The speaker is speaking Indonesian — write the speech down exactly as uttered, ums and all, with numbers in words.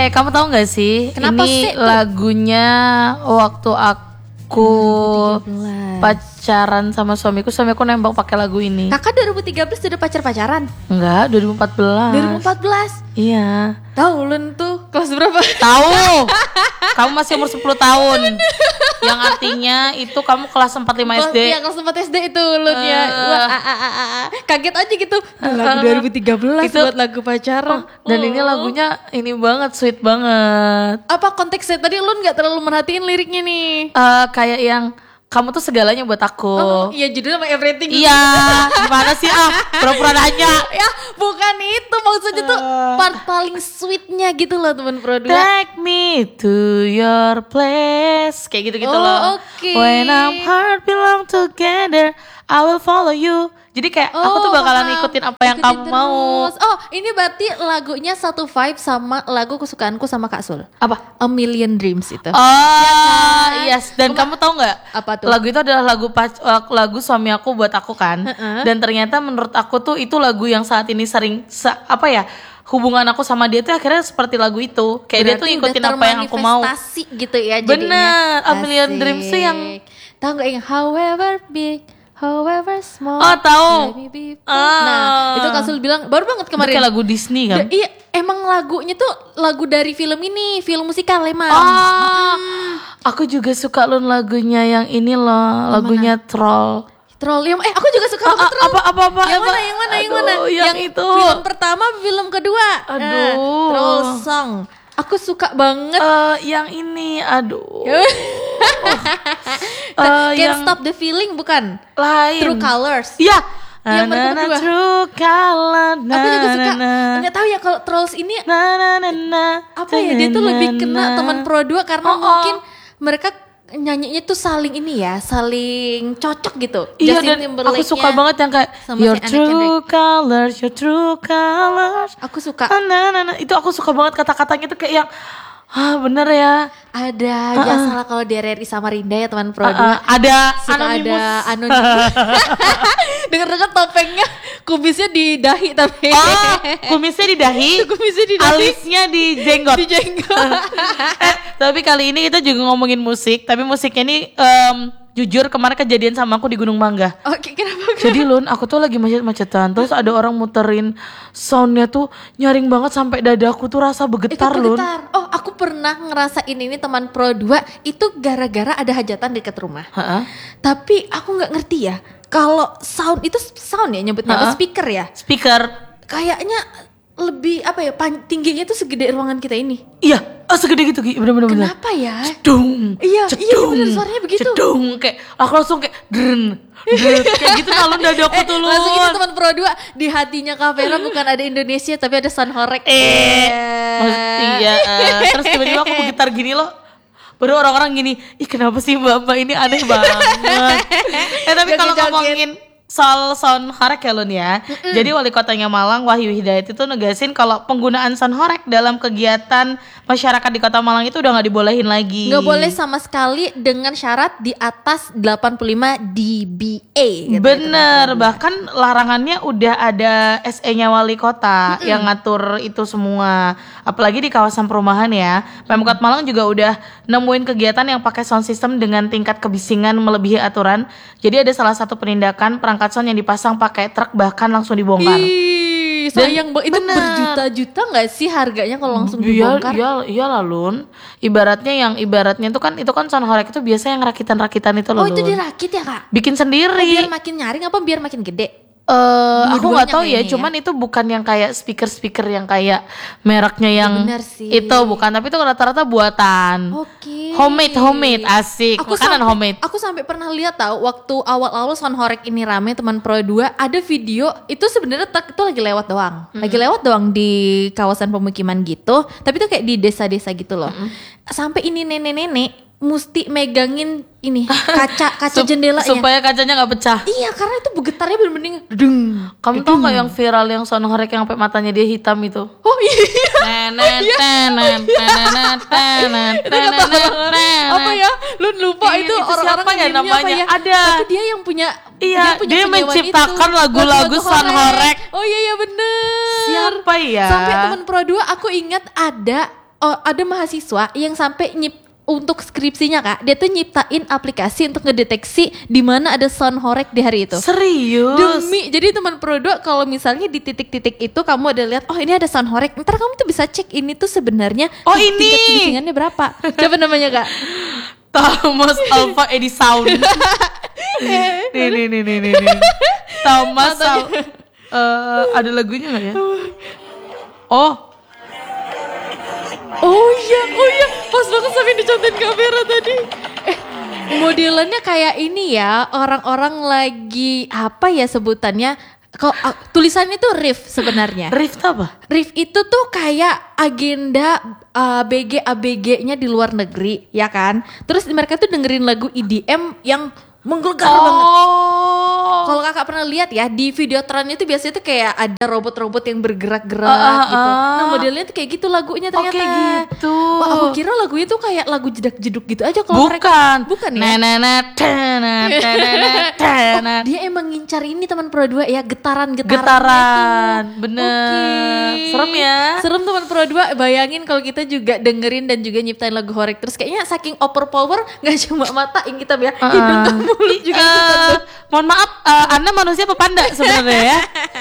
kamu tahu nggak sih? Kenapa ini sih tuh? lagunya waktu aku pacaran sama suamiku, suamiku nembak pakai lagu ini. Kakak dua ribu tiga belas udah pacar-pacaran? Enggak, dua ribu empat belas. dua ribu empat belas? Iya. Tahu Lun tuh kelas berapa? Tahu. Kamu masih umur sepuluh tahun. Yang artinya itu kamu kelas empat lima S D. Iya, kelas empat S D itu Lun ya. Uh. Wah, a, a, a, a. Kaget aja gitu. Duh, lagu dua ribu tiga belas Itu- buat lagu pacaran. Oh, dan ini lagunya ini banget, sweet banget. Apa konteksnya tadi Lun nggak terlalu merhatiin liriknya nih? Eh, kayak yang kamu tuh segalanya buat aku. Oh, iya judulnya sama everything. Iya, gimana sih ah, pura-pura nanya. Ya, bukan itu maksudnya tuh part paling sweetnya gitu loh teman Pro dua. Take me to your place, kayak gitu-gitu Oh, loh. oke. When our heart belong together, I will follow you. Jadi kayak aku tuh bakalan paham. ngikutin apa yang Ikutin kamu mau. terus. Oh, ini berarti lagunya satu vibe sama lagu kesukaanku sama Kak Sul. Apa? A Million Dreams itu. Oh, yes. Dan kamu tahu nggak? Apa tuh? Lagu itu adalah lagu pac- lagu suami aku buat aku kan. Heeh. Dan ternyata menurut aku tuh itu lagu yang saat ini sering sa- apa ya? Hubungan aku sama dia tuh akhirnya seperti lagu itu. Kayak dia tuh Berarti ngikutin udah apa yang aku mau. termanifestasi gitu ya jadinya. Bener, A Million Asik. Dreams tuh yang- tahu nggak yang however big, however small. Oh, tahu. let me be free. Ah. Nah, itu Kak Sul bilang baru banget Itu kemarin. kayak lagu Disney kan? Da- iya, emang lagunya tuh lagu dari film ini, film musikal emang. Oh, aku juga suka loh lagunya yang ini loh, lagunya Troll. Troll yang eh aku juga suka Ah, lagu ah, Troll. apa apa apa? Yang apa? mana? Yang mana? Yang Aduh, mana? Yang, itu. Film pertama, film kedua. Aduh. Nah, Troll Song. Aku suka banget. Eh, yang ini, aduh. Eh, Can't yang Stop the Feeling bukan? lain. True Colors. Iya. Yang Na, na, na, kedua. True Color. Na, Aku juga suka. na, na. Nggak tahu ya kalau Trolls ini Na, na, na, na. apa ya, dia tuh Na, lebih na, kena na. teman Pro dua karena Oh, oh. mungkin mereka nyanyinya tuh saling ini ya, saling cocok gitu. Iya, Justin dan aku Timberlake-nya suka banget yang kayak sama Your si Anna true Kendrick. colors, your true colors. Aku suka. Ah, na, na, na. Itu aku suka banget kata-katanya tuh kayak yang ah bener ya. Ada ya salah kalau di R R I Samarinda ya teman Pro Ah, dua. ah, ada Suka Anonymous. ada anonimus. Dengar-dengar topengnya kumisnya di dahi tapi. Oh, kumisnya di dahi, Kumisnya di dahi. alisnya di jenggot. Di jenggot. Eh, tapi kali ini kita juga ngomongin musik, tapi musiknya ini em, jujur kemarin kejadian sama aku di Gunung Mangga. Oke, kenapa? Jadi Lun, aku tuh lagi macet-macetan, terus ada orang muterin soundnya tuh nyaring banget sampai dadaku tuh rasa begetar, Ikut Lun. bergetar. Oh, aku pernah ngerasain ini teman Pro dua itu gara-gara ada hajatan dekat rumah. Heeh. Tapi aku nggak ngerti ya. Kalau sound itu sound ya nyebutnya apa Ha-ha. speaker ya? Speaker. Kayaknya lebih apa ya? pan- tingginya tuh segede ruangan kita ini. Iya, oh segede gitu, Gi. bener-bener. bener. Kenapa ya? Cedung, Iya, iya, cedung, bener, suaranya begitu. Cedung, kayak aku langsung kayak dren, dren, kayak gitu kalau dadaku Eh, tuh Lun. langsung gitu teman Pro dua di hatinya Kavera bukan ada Indonesia tapi ada Sun Horek. Eh, maksud- iya, eh, terus tiba-tiba aku bergetar gini loh. Baru orang-orang gini, ih kenapa sih mbak-mbak ini aneh banget. Eh tapi kalau Joget-joget. ngomongin soal sound horek ya Lun ya. Jadi wali kotanya Malang Wahyu Hidayat itu negasin kalau penggunaan sound horek dalam kegiatan masyarakat di kota Malang itu udah nggak dibolehin lagi. Nggak boleh sama sekali dengan syarat di atas delapan puluh lima decibel. Bener, bahkan larangannya udah ada S E-nya wali kota yang ngatur itu semua. Apalagi di kawasan perumahan ya. Pemkot Malang juga udah nemuin kegiatan yang pakai sound system dengan tingkat kebisingan melebihi aturan. Jadi ada salah satu penindakan perangkat sound yang dipasang pakai truk bahkan langsung dibongkar. Ih, sayang banget. Itu bener. berjuta-juta nggak sih harganya kalau langsung Iya, dibongkar? iya, iya lah Lun. Ibaratnya yang ibaratnya itu kan itu kan sound horek itu biasa yang rakitan-rakitan itu loh. Oh, itu Lun. dirakit ya kak? Bikin Oh, sendiri. biar makin nyaring apa biar makin gede? Eh, aku Dua-duanya nggak tahu ya, kayaknya ya. cuman itu bukan yang kayak speaker-speaker yang kayak mereknya yang bener sih. itu bukan, tapi itu rata-rata buatan. Oke. Homemade, homemade, asik. Aku Makanan sampai, homemade. Aku sampai pernah lihat tahu waktu awal-awal Sound Horek ini rame teman Pro dua ada video itu sebenarnya tak- itu lagi lewat doang. Lagi lewat doang di kawasan pemukiman gitu, tapi itu kayak di desa-desa gitu loh. Sampai ini nenek-nenek mesti megangin ini kaca kaca Sup- jendelanya. supaya kacanya nggak pecah. Iya, karena itu begetarnya bener-bener deng. Kamu tau nggak yang viral yang sound horek yang sampai matanya dia hitam itu? Oh iya. Tenet, tenet, tenet, tenet, Itu kata tenet, orang- apa ya? Lu lupa Iya, itu, itu orang-orang siapa ya nge-meme-nya apa namanya? ya? Ada. Tapi dia yang punya Iya, punya dia penyewaan menciptakan itu. lagu-lagu Sound Horek. Oh iya iya bener. Siapa ya? Sampai temen Pro dua aku ingat ada oh, ada mahasiswa yang sampai nyip untuk skripsinya Kak, dia tuh nyiptain aplikasi untuk ngedeteksi di mana ada sound horeg di hari itu. Serius? Demi, jadi teman Pro dua kalau misalnya di titik-titik itu kamu ada lihat, oh ini ada sound horeg, ntar kamu tuh bisa cek ini tuh sebenarnya oh ini tingkat kebisingannya berapa. Coba namanya Kak. Thomas Alva Edison. nih nih nih nih nih. Thomas Al- uh, ada lagunya nggak ya? Oh. Oh iya, oh iya, pas banget sampai dicontohin kamera tadi. Eh, modelannya kayak ini ya, orang-orang lagi apa ya sebutannya? Kok uh, tulisannya tuh riff sebenarnya. Riff itu apa? Riff itu tuh kayak agenda uh, B G A B G-nya di luar negeri, ya kan? Terus mereka tuh dengerin lagu E D M yang menggelegar oh. banget. Kalau kakak pernah lihat ya di Videotron itu biasanya tuh kayak ada robot-robot yang bergerak-gerak uh, uh, gitu. uh. Nah modelnya tuh kayak gitu lagunya ternyata. Oke gitu. Wah aku kira lagunya tuh kayak lagu jedak-jeduk gitu aja kalau mereka. Bukan. Bukan ya. Nah, nah, nah, nah, nah, nah. Oh, dia emang ngincar ini teman Pro dua ya, getaran-getaran. Getaran, bener. Okay. Serem ya. Serem teman Pro dua. Bayangin kalau kita juga dengerin dan juga nyiptain lagu horeg terus kayaknya saking overpower nggak cuma mata yang kita ya, uh-uh. hidung ke mulut juga. Uh, mohon maaf, uh, Anda manusia apa panda sebenarnya ya?